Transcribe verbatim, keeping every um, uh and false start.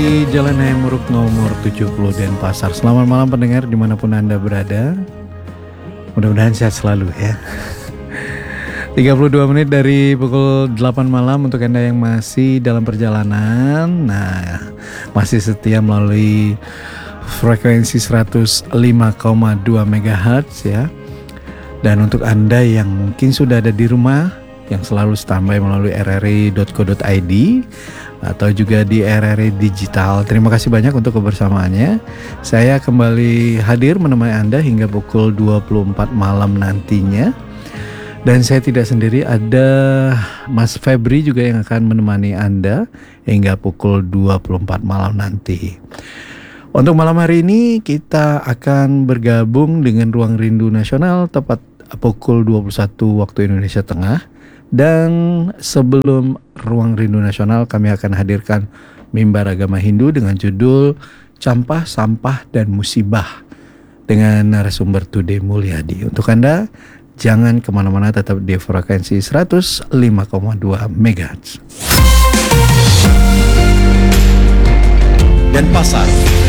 Di Jalan Hayam Muruk nomor tujuh puluh Denpasar. Selamat malam pendengar dimanapun Anda berada. Mudah-mudahan sehat selalu ya. tiga puluh dua menit dari pukul delapan malam untuk Anda yang masih dalam perjalanan. Nah, masih setia melalui frekuensi seratus lima koma dua megahertz ya. Dan untuk Anda yang mungkin sudah ada di rumah, yang selalu standby melalui r r i dot co dot i d atau juga di R R I Digital. Terima kasih banyak untuk kebersamaannya. Saya kembali hadir menemani Anda hingga pukul dua puluh empat malam nantinya. Dan saya tidak sendiri, ada Mas Febri juga yang akan menemani Anda hingga pukul dua puluh empat malam nanti. Untuk malam hari ini kita akan bergabung dengan Ruang Rindu Nasional tepat pukul dua puluh satu waktu Indonesia Tengah. Dan sebelum Ruang Rindu Nasional, kami akan hadirkan mimbar agama Hindu dengan judul Campah, Sampah, dan Musibah dengan narasumber Tude Mulyadi. Untuk Anda, jangan kemana-mana, tetap di frekuensi seratus lima koma dua megahertz. Denpasar